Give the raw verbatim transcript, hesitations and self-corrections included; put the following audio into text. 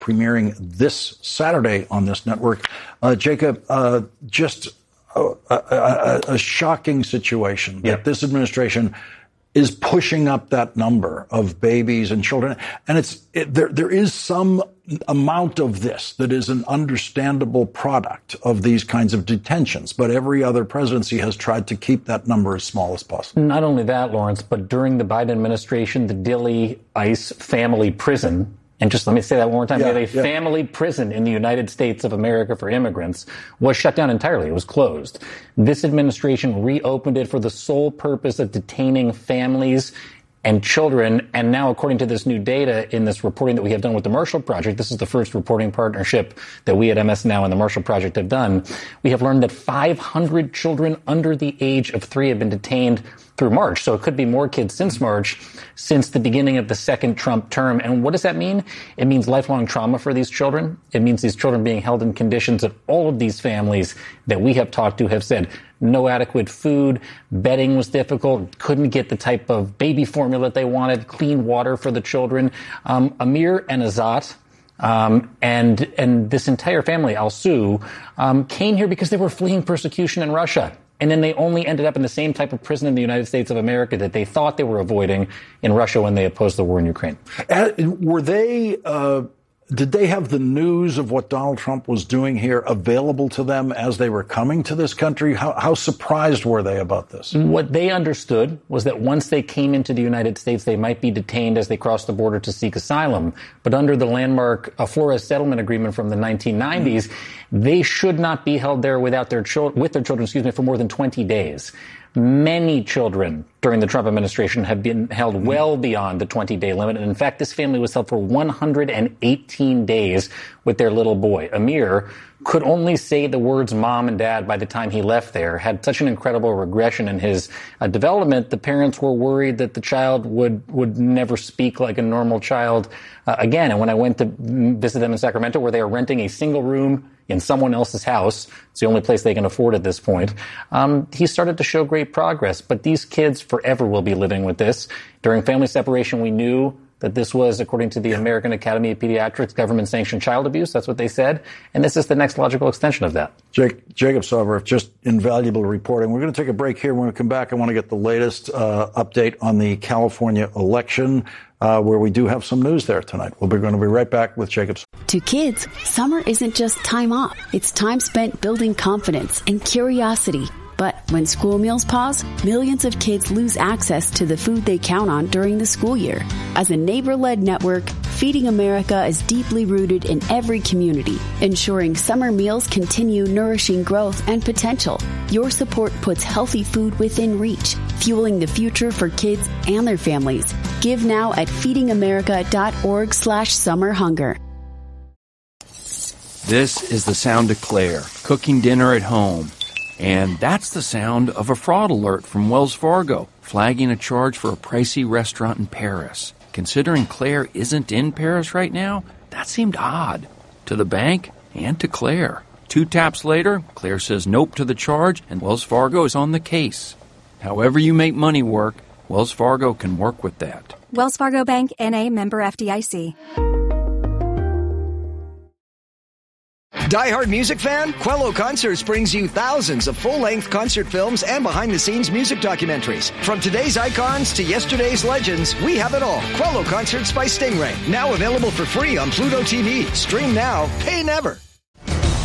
premiering this Saturday on this network. Uh, Jacob, uh, just a, a, a shocking situation yeah. that this administration is pushing up that number of babies and children. And it's it, there. There is some amount of this that is an understandable product of these kinds of detentions. But every other presidency has tried to keep that number as small as possible. Not only that, Lawrence, but during the Biden administration, the Dilley ICE family prison, and just let me say that one more time, yeah, we had a yeah. family prison in the United States of America for immigrants, was shut down entirely. It was closed. This administration reopened it for the sole purpose of detaining families and children. And now, according to this new data in this reporting that we have done with the Marshall Project, this is the first reporting partnership that we at M S Now and the Marshall Project have done. We have learned that five hundred children under the age of three have been detained through March. So it could be more kids since March, since the beginning of the second Trump term. And what does that mean? It means lifelong trauma for these children. It means these children being held in conditions that all of these families that we have talked to have said no adequate food, bedding was difficult, couldn't get the type of baby formula that they wanted, clean water for the children. Um, Amir and Azat, Um, and, and this entire family, Al-Su, um, came here because they were fleeing persecution in Russia. And then they only ended up in the same type of prison in the United States of America that they thought they were avoiding in Russia when they opposed the war in Ukraine. Uh, were they, uh, did they have the news of what Donald Trump was doing here available to them as they were coming to this country? How, how surprised were they about this? What they understood was that once they came into the United States, they might be detained as they crossed the border to seek asylum. But under the landmark uh, Flores Settlement Agreement from the nineteen nineties, mm-hmm. they should not be held there without their children, with their children, excuse me, for more than twenty days. Many children during the Trump administration have been held well beyond the twenty-day limit. And in fact, this family was held for one hundred eighteen days with their little boy. Amir could only say the words mom and dad by the time he left there, had such an incredible regression in his uh, development. The parents were worried that the child would, would never speak like a normal child uh, again. And when I went to visit them in Sacramento, where they are renting a single room in someone else's house, it's the only place they can afford at this point, um, he started to show great progress. But these kids forever will be living with this. During family separation, we knew that this was, according to the American Academy of Pediatrics, government-sanctioned child abuse. That's what they said. And this is the next logical extension of that. Jake, Jacob Sauver, just invaluable reporting. We're going to take a break here. When we come back, I want to get the latest uh, update on the California election, uh, where we do have some news there tonight. We're going to be right back with Jacob. To kids, summer isn't just time off. It's time spent building confidence and curiosity. But when school meals pause, millions of kids lose access to the food they count on during the school year. As a neighbor-led network, Feeding America is deeply rooted in every community, ensuring summer meals continue nourishing growth and potential. Your support puts healthy food within reach, fueling the future for kids and their families. Give now at feedingamerica.org slash summer hunger. This is the sound of Claire, cooking dinner at home. And that's the sound of a fraud alert from Wells Fargo, flagging a charge for a pricey restaurant in Paris. Considering Claire isn't in Paris right now, that seemed odd to the bank and to Claire. Two taps later, Claire says nope to the charge, and Wells Fargo is on the case. However you make money work, Wells Fargo can work with that. Wells Fargo Bank, N A, member F D I C. Die-hard music fan? Quello Concerts brings you thousands of full-length concert films and behind-the-scenes music documentaries. From today's icons to yesterday's legends, we have it all. Quello Concerts by Stingray. Now available for free on Pluto T V. Stream now, pay never.